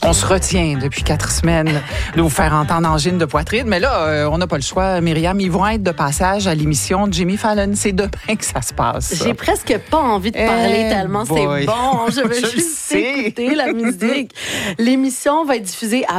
On se retient depuis 4 semaines de vous faire entendre angine de poitrine. Mais là, on n'a pas le choix. Myriam, ils vont être de passage à l'émission de Jimmy Fallon. C'est demain que ça se passe. J'ai presque pas envie de parler tellement c'est bon. Je veux juste écouter la musique. L'émission va être diffusée à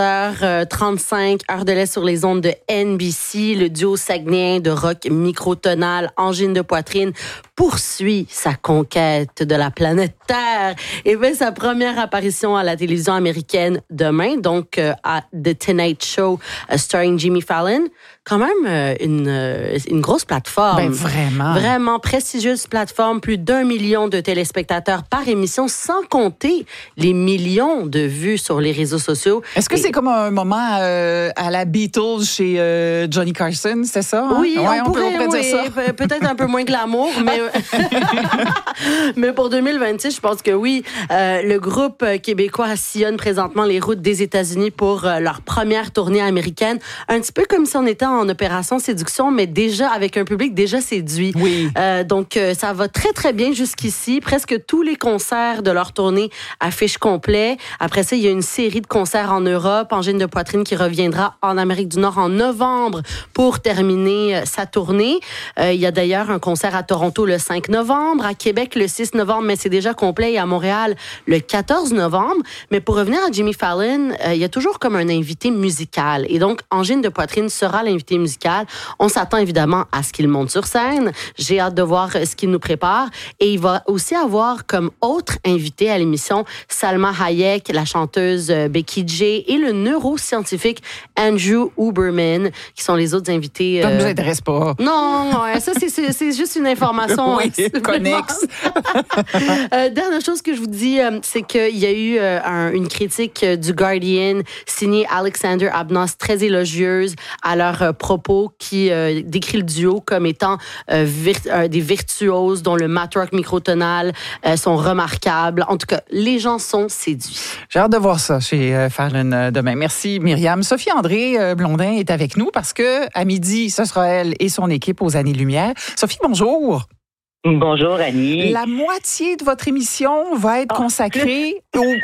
23h35, heure de l'Est sur les ondes de NBC. Le duo saguenéen de rock microtonal, angine de poitrine, poursuit sa conquête de la planète Terre et fait sa première apparition à la télévision américaine demain, donc à The Tonight Show starring Jimmy Fallon. Quand même une grosse plateforme. Ben vraiment. Vraiment prestigieuse plateforme, plus d'1 million de téléspectateurs par émission, sans compter les millions de vues sur les réseaux sociaux. Est-ce que c'est comme un moment à la Beatles chez Johnny Carson, c'est ça? Hein? Oui, ouais, on pourrait dire ça. Peut-être un peu moins glamour, mais mais pour 2026, je pense que oui. Le groupe québécois sillonne présentement les routes des États-Unis pour leur première tournée américaine. Un petit peu comme si on était en opération séduction, mais déjà avec un public déjà séduit. Oui. Donc, ça va très, très bien jusqu'ici. Presque tous les concerts de leur tournée affichent complet. Après ça, il y a une série de concerts en Europe. Angine de poitrine qui reviendra en Amérique du Nord en novembre pour terminer sa tournée. Il y a d'ailleurs un concert à Toronto le 5 novembre, à Québec le 6 novembre, mais c'est déjà complet, et à Montréal le 14 novembre. Mais pour revenir à Jimmy Fallon, il y a toujours comme un invité musical. Et donc, Angine de poitrine sera l'invité musical. On s'attend évidemment à ce qu'il monte sur scène. J'ai hâte de voir ce qu'il nous prépare. Et il va aussi avoir comme autre invité à l'émission Salma Hayek, la chanteuse Becky J et le neuroscientifique Andrew Huberman, qui sont les autres invités. Ça ne nous intéresse pas. Non, ouais, ça c'est juste une information. Oui, connexe. Dernière chose que je vous dis, c'est qu'il y a eu une critique du Guardian signée Alexander Abnos, très élogieuse à leur propos, qui décrit le duo comme étant des virtuoses dont le mat rock microtonal sont remarquables. En tout cas, les gens sont séduits. J'ai hâte de voir ça chez Fallon demain. Merci Myriam. Sophie-André Blondin est avec nous parce que à midi, ce sera elle et son équipe aux Années-Lumière. Sophie, bonjour. Bonjour, Annie. La moitié de votre émission va être consacrée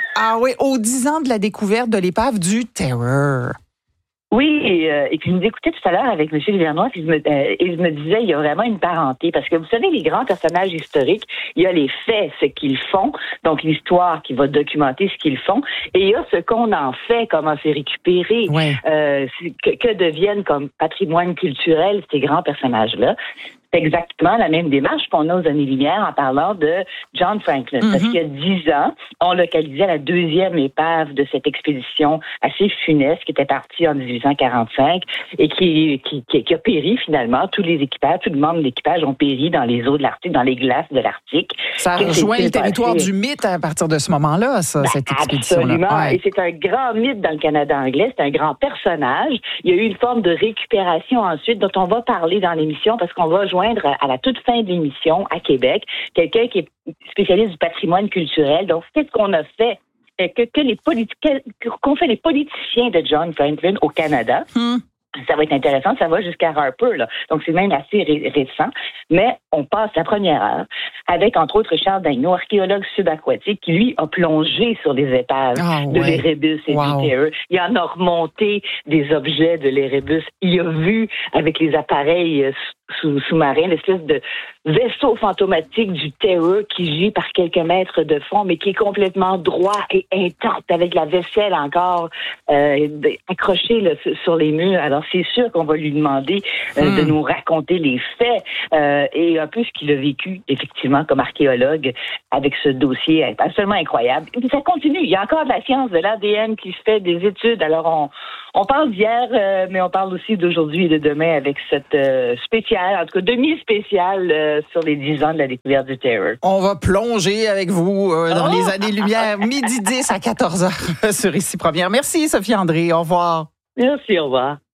aux 10 ans de la découverte de l'épave du Terror. Oui, et puis je nous écoutais tout à l'heure avec M. Livernois, puis je me disais, il y a vraiment une parenté, parce que vous savez, les grands personnages historiques, il y a les faits, ce qu'ils font, donc l'histoire qui va documenter ce qu'ils font, et il y a ce qu'on en fait, comment c'est récupéré, que deviennent comme patrimoine culturel ces grands personnages-là. C'est exactement la même démarche qu'on a aux Années-Lumière en parlant de John Franklin. Parce qu'il y a 10 ans, on localisait la deuxième épave de cette expédition assez funeste qui était partie en 1845 et qui a péri finalement. Tous les équipages, tous les membres de l'équipage ont péri dans les eaux de l'Arctique, dans les glaces de l'Arctique. Ça rejoint le territoire du mythe à partir de ce moment-là, cette expédition-là. Absolument. Ouais. Et c'est un grand mythe dans le Canada anglais. C'est un grand personnage. Il y a eu une forme de récupération ensuite dont on va parler dans l'émission parce qu'on va joindre à la toute fin de l'émission à Québec quelqu'un qui est spécialiste du patrimoine culturel. Donc, qu'est-ce qu'on a fait qu'ont fait les politiciens de John Franklin au Canada? Ça va être intéressant, ça va jusqu'à Harper, là. Donc, c'est même assez récent. Mais on passe la première heure avec, entre autres, Charles Daigneault, archéologue subaquatique, qui, lui, a plongé sur les épaves de l'Érébus et du Terror. Il en a remonté des objets de l'Érébus. Il a vu, avec les appareils sous-marin, l'espèce de vaisseau fantomatique du Terror qui gît par quelques mètres de fond, mais qui est complètement droit et intact, avec la vaisselle encore accrochée là, sur les murs. Alors, c'est sûr qu'on va lui demander de nous raconter les faits et un peu ce qu'il a vécu, effectivement, comme archéologue avec ce dossier absolument incroyable. Et puis, ça continue. Il y a encore de la science de l'ADN qui se fait, des études. Alors, on parle d'hier, mais on parle aussi d'aujourd'hui et de demain avec cette spéciale, en tout cas demi-spéciale sur les 10 ans de la découverte du Terror. On va plonger avec vous dans les Années-Lumière, midi 10 à 14h sur Ici Première. Merci Sophie-André, au revoir. Merci, au revoir.